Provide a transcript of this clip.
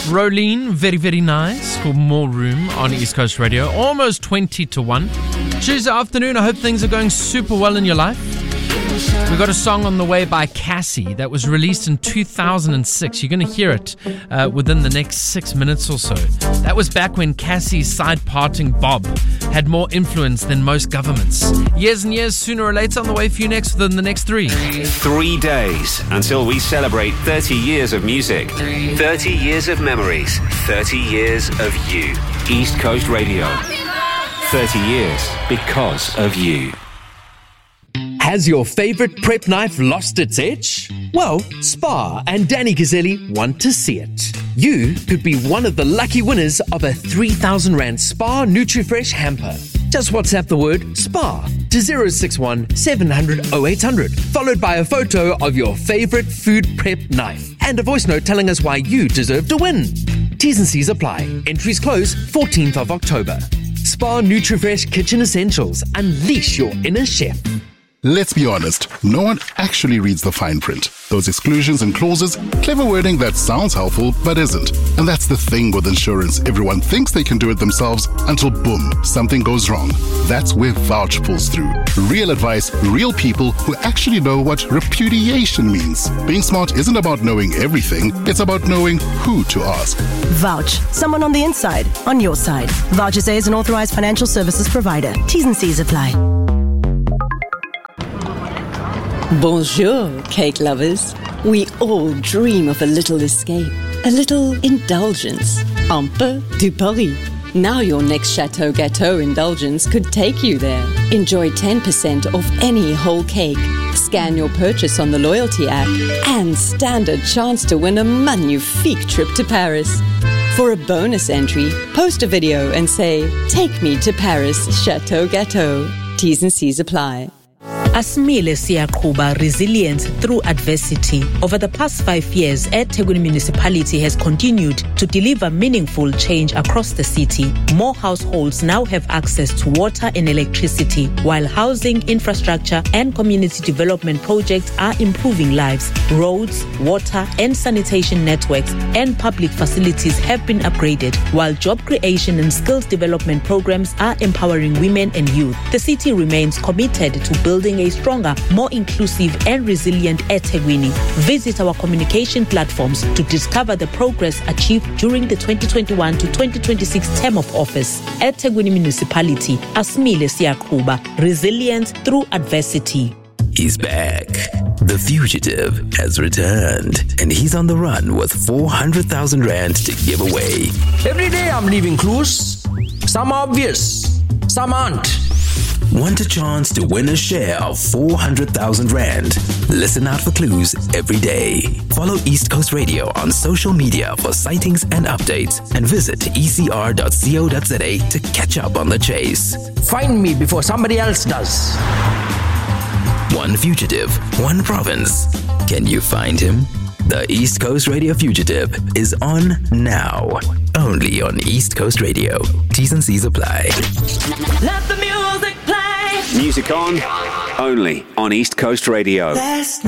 Rolene, very, very nice. For More Room on East Coast Radio. Almost 20 to 1. Tuesday afternoon, I hope things are going super well in your life. We got a song on the way by Cassie that was released in 2006. You're going to hear it within the next 6 minutes or so. That was back when Cassie's side-parting Bob had more influence than most governments. Years and years, sooner or later, on the way for you next within the next 3. 3 days until we celebrate 30 years of music, 30 years of memories, 30 years of you. East Coast Radio. 30 years because of you. Has your favorite prep knife lost its edge? Well, Spar and Danny Gazzelli want to see it. You could be one of the lucky winners of a 3,000 Rand Spar NutriFresh hamper. Just WhatsApp the word SPAR to 061 700 0800, followed by a photo of your favorite food prep knife and a voice note telling us why you deserve to win. T's and C's apply. Entries close 14th of October. Spar NutriFresh Kitchen Essentials. Unleash your inner chef. Let's be honest, no one actually reads the fine print. Those exclusions and clauses, clever wording that sounds helpful but isn't. And that's the thing with insurance. Everyone thinks they can do it themselves until boom, something goes wrong. That's where Vouch pulls through. Real advice, real people who actually know what repudiation means. Being smart isn't about knowing everything, it's about knowing who to ask. Vouch, someone on the inside, on your side. Vouch SA is an authorized financial services provider. T's and C's apply. Bonjour, cake lovers. We all dream of a little escape, a little indulgence. Un peu de Paris. Now your next Chateau Gâteau indulgence could take you there. Enjoy 10% off any whole cake. Scan your purchase on the loyalty app and stand a chance to win a magnifique trip to Paris. For a bonus entry, post a video and say, "Take me to Paris, Chateau Gâteau." T's and C's apply. Asimile Siyaqhuba Resilience Through Adversity. Over the past 5 years, eThekwini Municipality has continued to deliver meaningful change across the city. More households now have access to water and electricity, while housing, infrastructure, and community development projects are improving lives. Roads, water, and sanitation networks and public facilities have been upgraded, while job creation and skills development programs are empowering women and youth. The city remains committed to building a stronger, more inclusive and resilient eThekwini. Visit our communication platforms to discover the progress achieved during the 2021 to 2026 term of office. eThekwini Municipality, Asimile Siyaqhuba, Resilience Through Adversity. He's back. The fugitive has returned, and he's on the run with 400,000 Rand to give away. Every day I'm leaving clues. Some are obvious, some aren't. Want a chance to win a share of 400,000 Rand? Listen out for clues every day. Follow East Coast Radio on social media for sightings and updates, and visit ecr.co.za to catch up on the chase. Find me before somebody else does. One fugitive, one province. Can you find him? The East Coast Radio Fugitive is on now. Only on East Coast Radio. T's and C's apply. Let the music play. Music on. Only on East Coast Radio.